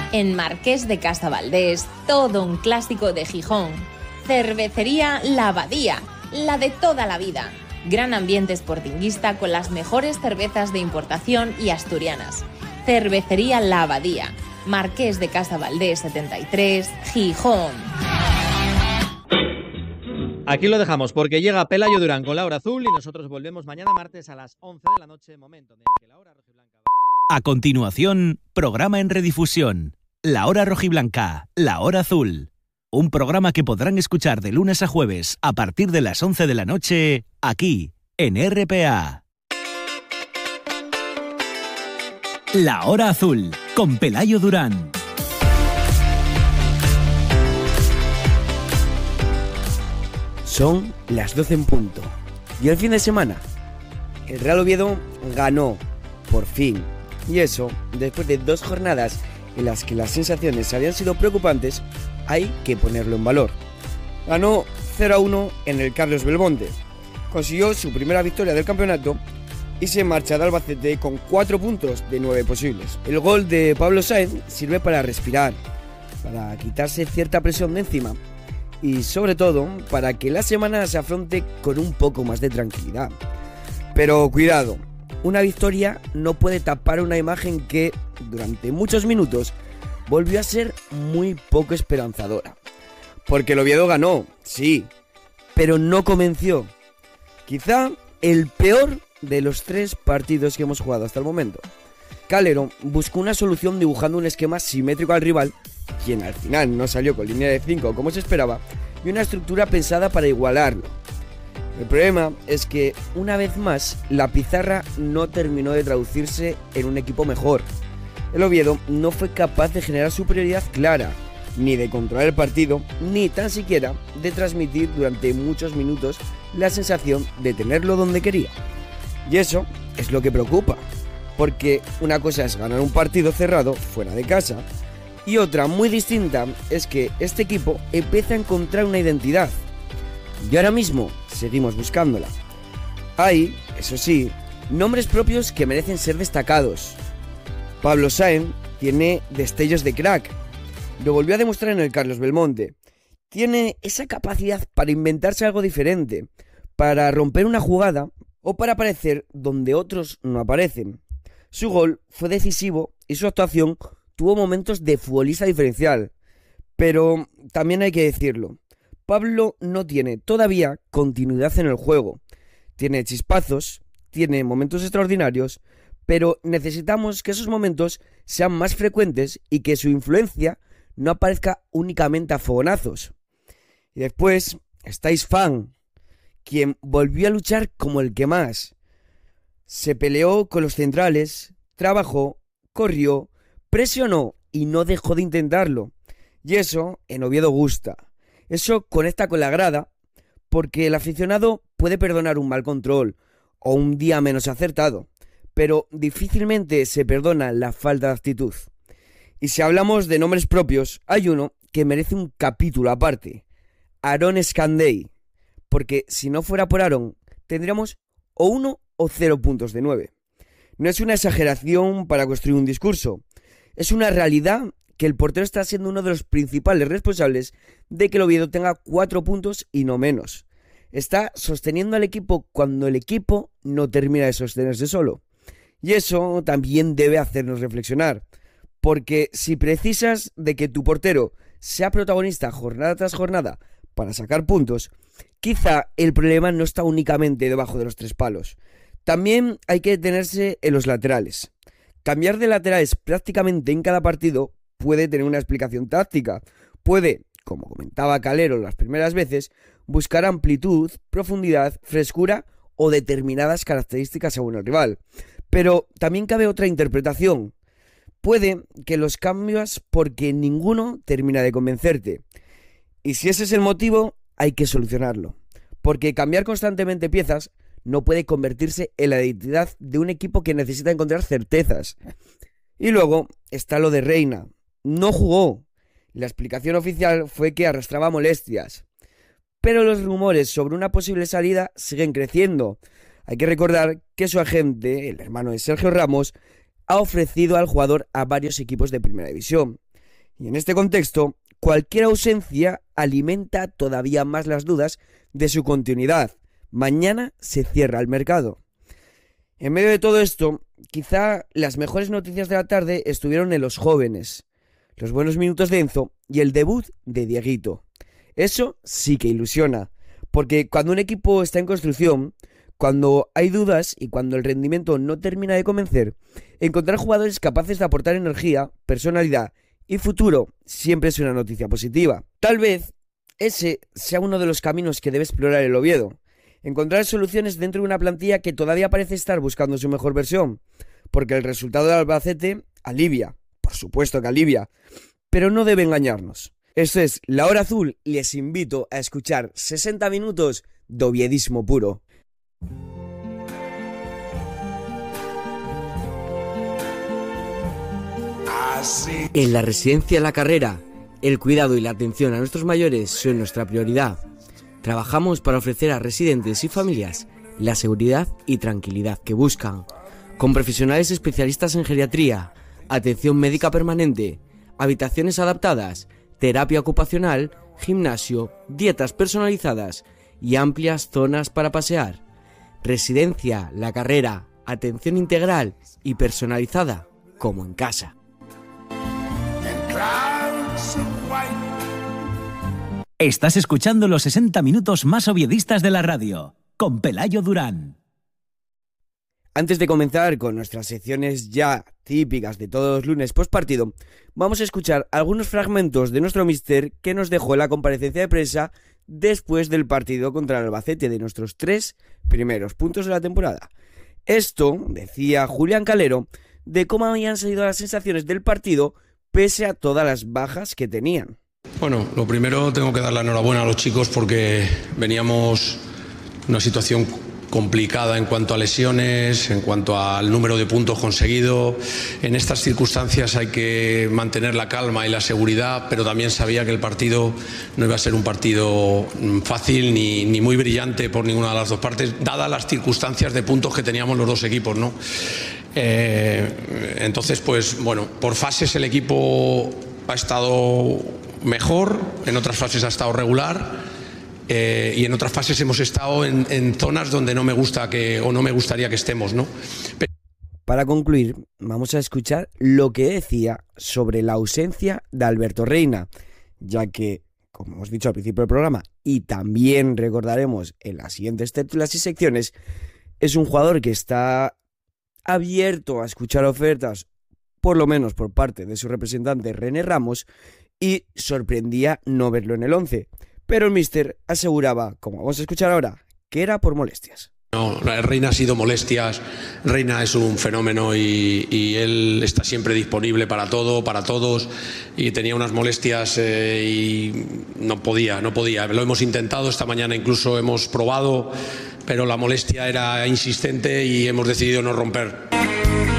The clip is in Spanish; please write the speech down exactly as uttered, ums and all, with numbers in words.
En Marqués de Casavaldés, todo un clásico de Gijón. Cervecería La Abadía, la de toda la vida. Gran ambiente sportinguista con las mejores cervezas de importación y asturianas. Cervecería La Abadía, Marqués de Casavaldés setenta y tres, Gijón. Aquí lo dejamos porque llega Pelayo Durán con La Hora Azul y nosotros volvemos mañana martes a las once de la noche, momento en el que La Hora Rojiblanca va... A continuación, programa en redifusión. La Hora Rojiblanca, La Hora Azul. Un programa que podrán escuchar de lunes a jueves a partir de las once de la noche, aquí, en R P A. La Hora Azul, con Pelayo Durán. Son las doce en punto. Y el fin de semana, el Real Oviedo ganó, por fin. Y eso, después de dos jornadas en las que las sensaciones habían sido preocupantes, hay que ponerlo en valor. Ganó cero a uno en el Carlos Belmonte, consiguió su primera victoria del campeonato y se marcha de Albacete con cuatro puntos de nueve posibles. El gol de Pablo Sáenz sirve para respirar, para quitarse cierta presión de encima y sobre todo para que la semana se afronte con un poco más de tranquilidad. Pero cuidado, una victoria no puede tapar una imagen que durante muchos minutos volvió a ser muy poco esperanzadora. Porque el Oviedo ganó, sí, pero no convenció. Quizá el peor de los tres partidos que hemos jugado hasta el momento. Calero buscó una solución dibujando un esquema simétrico al rival, quien al final no salió con línea de cinco como se esperaba, y una estructura pensada para igualarlo. El problema es que, una vez más, la pizarra no terminó de traducirse en un equipo mejor. El Oviedo no fue capaz de generar superioridad clara, ni de controlar el partido, ni tan siquiera de transmitir durante muchos minutos la sensación de tenerlo donde quería. Y eso es lo que preocupa, porque una cosa es ganar un partido cerrado fuera de casa, y otra muy distinta es que este equipo empieza a encontrar una identidad. Y ahora mismo seguimos buscándola. Hay, eso sí, nombres propios que merecen ser destacados. Pablo Sáenz tiene destellos de crack. Lo volvió a demostrar en el Carlos Belmonte. Tiene esa capacidad para inventarse algo diferente, para romper una jugada o para aparecer donde otros no aparecen. Su gol fue decisivo y su actuación tuvo momentos de futbolista diferencial. Pero también hay que decirlo, Pablo no tiene todavía continuidad en el juego. Tiene chispazos, tiene momentos extraordinarios, pero necesitamos que esos momentos sean más frecuentes y que su influencia no aparezca únicamente a fogonazos. Y después está Isfán, quien volvió a luchar como el que más. Se peleó con los centrales, trabajó, corrió, presionó y no dejó de intentarlo. Y eso en Oviedo gusta. Eso conecta con la grada, porque el aficionado puede perdonar un mal control o un día menos acertado, pero difícilmente se perdona la falta de actitud. Y si hablamos de nombres propios, hay uno que merece un capítulo aparte: Aaron Escandey, porque si no fuera por Aaron, tendríamos o uno o cero puntos de nueve. No es una exageración para construir un discurso, es una realidad que el portero está siendo uno de los principales responsables de que el Oviedo tenga cuatro puntos y no menos. Está sosteniendo al equipo cuando el equipo no termina de sostenerse solo. Y eso también debe hacernos reflexionar, porque si precisas de que tu portero sea protagonista jornada tras jornada para sacar puntos, quizá el problema no está únicamente debajo de los tres palos. También hay que detenerse en los laterales. Cambiar de laterales prácticamente en cada partido puede tener una explicación táctica. Puede, como comentaba Calero las primeras veces, buscar amplitud, profundidad, frescura o determinadas características según el rival. Pero también cabe otra interpretación. Puede que los cambias porque ninguno termina de convencerte. Y si ese es el motivo, hay que solucionarlo. Porque cambiar constantemente piezas no puede convertirse en la identidad de un equipo que necesita encontrar certezas. Y luego está lo de Reina. No jugó. La explicación oficial fue que arrastraba molestias. Pero los rumores sobre una posible salida siguen creciendo. Hay que recordar que su agente, el hermano de Sergio Ramos, ha ofrecido al jugador a varios equipos de primera división. Y en este contexto, cualquier ausencia alimenta todavía más las dudas de su continuidad. Mañana se cierra el mercado. En medio de todo esto, quizá las mejores noticias de la tarde estuvieron en los jóvenes, los buenos minutos de Enzo y el debut de Dieguito. Eso sí que ilusiona, porque cuando un equipo está en construcción, cuando hay dudas y cuando el rendimiento no termina de convencer, encontrar jugadores capaces de aportar energía, personalidad y futuro siempre es una noticia positiva. Tal vez ese sea uno de los caminos que debe explorar el Oviedo. Encontrar soluciones dentro de una plantilla que todavía parece estar buscando su mejor versión, porque el resultado del Albacete alivia, por supuesto que alivia, pero no debe engañarnos. Esto es La Hora Azul y les invito a escuchar sesenta minutos de oviedismo puro. En la residencia La Carrera, el cuidado y la atención a nuestros mayores son nuestra prioridad. Trabajamos para ofrecer a residentes y familias la seguridad y tranquilidad que buscan, con profesionales especialistas en geriatría, atención médica permanente, habitaciones adaptadas, terapia ocupacional, gimnasio, dietas personalizadas y amplias zonas para pasear. Residencia La Carrera, atención integral y personalizada como en casa. Estás escuchando los sesenta minutos más oviedistas de la radio, con Pelayo Durán. Antes de comenzar con nuestras secciones ya típicas de todos los lunes postpartido, vamos a escuchar algunos fragmentos de nuestro míster que nos dejó la comparecencia de prensa después del partido contra el Albacete de nuestros tres primeros puntos de la temporada. Esto decía Julián Calero de cómo habían salido las sensaciones del partido pese a todas las bajas que tenían. Bueno, lo primero tengo que dar la enhorabuena a los chicos porque veníamos en una situación complicada en cuanto a lesiones, en cuanto al número de puntos conseguido. En estas circunstancias hay que mantener la calma y la seguridad, pero también sabía que el partido no iba a ser un partido fácil ni, ni muy brillante por ninguna de las dos partes, dadas las circunstancias de puntos que teníamos los dos equipos, ¿no? Eh, entonces, pues bueno, por fases el equipo ha estado mejor, en otras fases ha estado regular. Eh, y en otras fases hemos estado en, en zonas donde no me gusta que o no me gustaría que estemos, ¿no? Pero... Para concluir, vamos a escuchar lo que decía sobre la ausencia de Alberto Reina, ya que, como hemos dicho al principio del programa, y también recordaremos en las siguientes tertulias y secciones, es un jugador que está abierto a escuchar ofertas, por lo menos por parte de su representante René Ramos, y sorprendía no verlo en el once. Pero el míster aseguraba, como vamos a escuchar ahora, que era por molestias. No, Reina ha sido molestias, Reina es un fenómeno y, y él está siempre disponible para todo, para todos, y tenía unas molestias eh, y no podía, no podía. Lo hemos intentado, esta mañana incluso hemos probado, pero la molestia era insistente y hemos decidido no romper.